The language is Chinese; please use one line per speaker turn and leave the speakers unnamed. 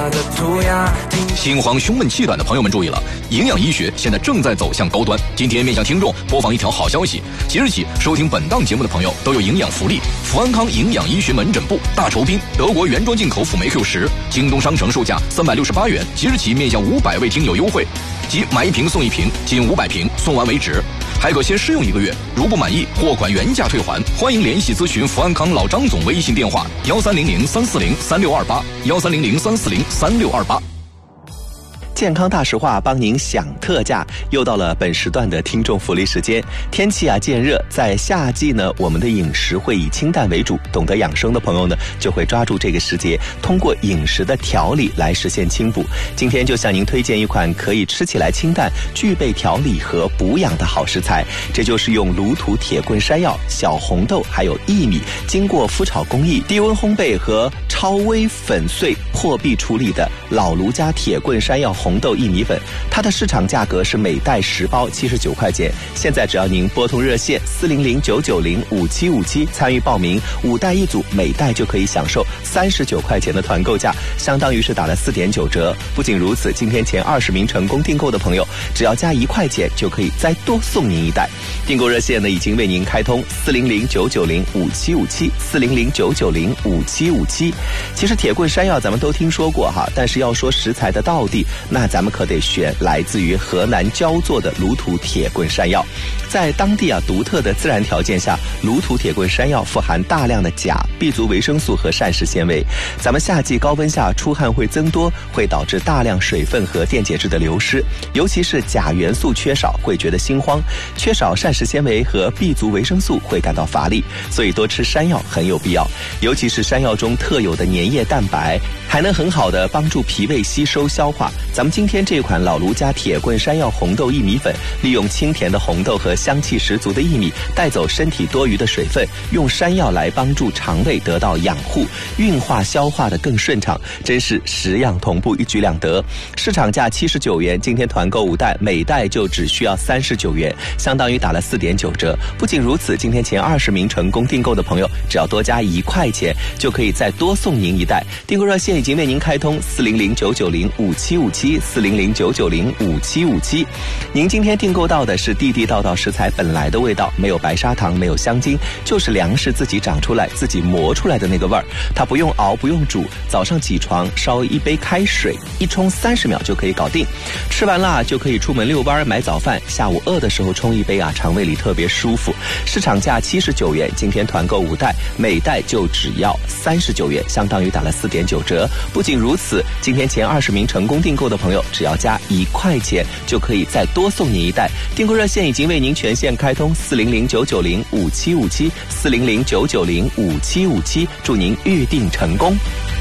的涂鸦。
心慌、胸闷、气短的朋友们注意了，营养医学现在正在走向高端。今天面向听众播放一条好消息，即日起收听本档节目的朋友都有营养福利。福安康营养医学门诊部大酬宾德国原装进口辅酶 Q10，京东商城售价368元，即日起面向500位听友优惠，即买1瓶送1瓶，仅500瓶，送完为止。还可先试用1个月，如不满意，货款原价退还。欢迎联系咨询福安康老张总微信电话1300-340-3628，1300-340-3628。
健康大实话，帮您享特价。又到了本时段的听众福利时间。天气渐热，在夏季呢，我们的饮食会以清淡为主。懂得养生的朋友呢，就会抓住这个时节，通过饮食的调理来实现清补。今天就向您推荐一款可以吃起来清淡、具备调理和补养的好食材，这就是用卤土铁棍山药、小红豆还有薏米，经过麸炒工艺、低温烘焙和超微粉碎破壁处理的老卢家铁棍山药红豆薏米粉，它的市场价格是每袋10包79块钱。现在只要您拨通热线400-990-5757参与报名，5袋1组，每袋就可以享受39块钱的团购价，相当于是打了4.9折。不仅如此，今天前20名成功订购的朋友，只要加1块钱就可以再多送您1袋。订购热线呢已经为您开通400-990-5757 400-990-5757。其实铁棍山药咱们都听说过哈，但是要说食材的道地，那咱们可得选来自于河南焦作的卤土铁棍山药。在当地独特的自然条件下，卤土铁棍山药富含大量的钾、B 族维生素和膳食纤维。咱们夏季高温下出汗会增多，会导致大量水分和电解质的流失，尤其是钾元素缺少会觉得心慌，缺少膳食纤维和 B 族维生素会感到乏力，所以多吃山药很有必要。尤其是山药中特有的粘液蛋白，还能很好的帮助脾胃吸收消化。咱们今天这款老卢家铁棍山药红豆薏米粉，利用清甜的红豆和香气十足的薏米，带走身体多余的水分，用山药来帮助肠胃得到养护，运化消化的更顺畅，真是10样同步，一举两得。市场价79元，今天团购5袋，每袋就只需要39元，相当于打了4.9折。不仅如此，今天前20名成功订购的朋友，只要多加1块钱，就可以再多送您1袋。订购热线已经为您开通400-990-5757 400-990-5757。您今天订购到的是地地道道食材本来的味道，没有白砂糖，没有香精，就是粮食自己长出来自己磨出来的那个味儿。它不用熬，不用煮，早上起床烧1杯开水，一冲30秒就可以搞定。吃完了就可以出门遛弯买早饭，下午饿的时候冲1杯肠胃里特别舒服。市场价79元，今天团购5袋，每袋就只要39元，相当于打了4.9折。不仅如此，今天前20名成功订购的朋友，只要加1块钱就可以再多送您1袋。订购热线已经为您全线开通400-990-5757 400-990-5757，祝您预订成功。